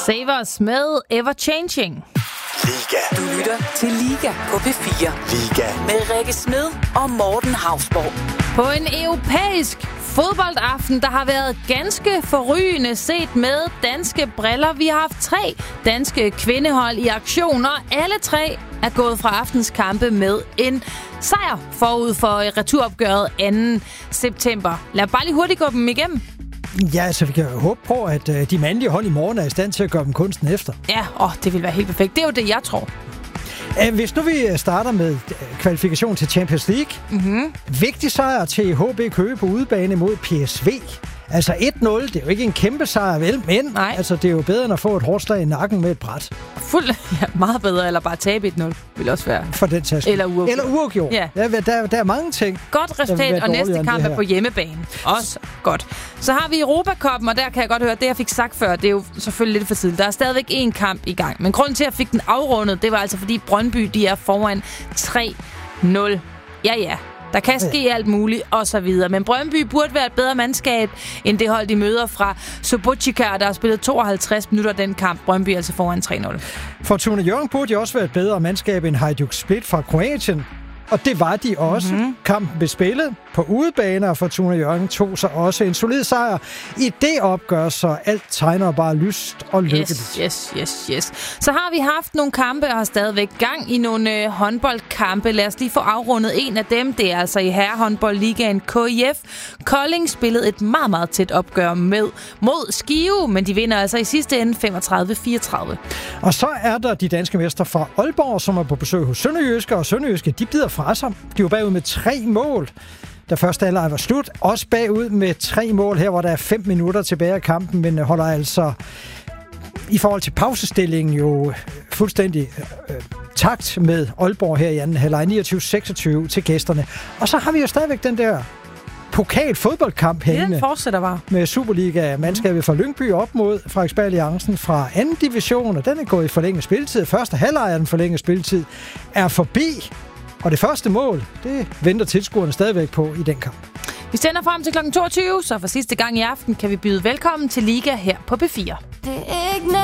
Save Us med Ever Changing. Liga. Du lytter til Liga på P4. Liga. Med Rikke Smed og Morten Hausborg. På en europæisk fodboldaften, der har været ganske forrygende set med danske briller. Vi har haft 3 danske kvindehold i aktion, og alle 3 er gået fra aftens kampe med en sejr forud for returopgøret 2. september. Lad bare lige hurtigt gå dem igennem. Ja, altså vi kan jo håbe på, at de mandlige hold i morgen er i stand til at gøre dem kunsten efter. Ja, det vil være helt perfekt. Det er jo det, jeg tror. Hvis nu vi starter med kvalifikation til Champions League. Vigtig sejr til HB Køge på udebane mod PSV. Altså 1-0, det er jo ikke en kæmpe sejr, vel? Men altså, det er jo bedre end at få et hårdt slag i nakken med et bræt. Meget bedre, eller bare tabe 1-0, vil også være. For den taske. Eller uafgjort. Ja. Der er mange ting. Godt resultat, og næste kamp er på hjemmebane. Også godt. Så har vi Europa-cupen, og der kan jeg godt høre, at det jeg fik sagt før, det er jo selvfølgelig lidt for tidligt. Der er stadigvæk 1 kamp i gang. Men grunden til, at jeg fik den afrundet, det var altså fordi Brøndby, de er foran 3-0. Ja. Der kan ske alt muligt, og så videre. Men Brøndby burde være et bedre mandskab, end det hold, de møder fra Subotica, der har spillet 52 minutter den kamp. Brøndby altså foran 3-0. Fortuna Hjørring burde jo også være et bedre mandskab end Hajduk Split fra Kroatien. Og det var de også. Kampen blev spillet på udebane, og Fortuna Hjørring tog sig også en solid sejr. I det opgør, så alt tegner bare lyst og lykkeligt. Yes. Så har vi haft nogle kampe, og har stadigvæk gang i nogle håndboldkampe. Lad os lige få afrundet en af dem. Det er altså i herrehåndboldligaen KIF. Kolding spillede et meget, meget tæt opgør mod Skive, men de vinder altså i sidste ende 35-34. Og så er der de danske mestre fra Aalborg, som er på besøg hos Sønderjyske, og Sønderjyske, de bider fra sig. De var bagud med 3 mål, da første halvleg var slut. Også bagud med 3 mål her, hvor der er 5 minutter tilbage af kampen, men holder altså i forhold til pausestillingen jo fuldstændig takt med Aalborg her i anden halvleg, 29-26 til gæsterne. Og så har vi jo stadigvæk den der pokalfodboldkamp hængende. Den fortsætter bare. Med Superliga-mandskabet fra Lyngby op mod Frederiksberg Alliancen fra 2. division, og den er gået i forlænget spilletid. Første halvleg af den forlængede spilletid er forbi. Og det første mål, det venter tilskuerne stadigvæk på i den kamp. Vi sender frem til kl. 22, så for sidste gang i aften kan vi byde velkommen til Liga her på P4. Det er ikke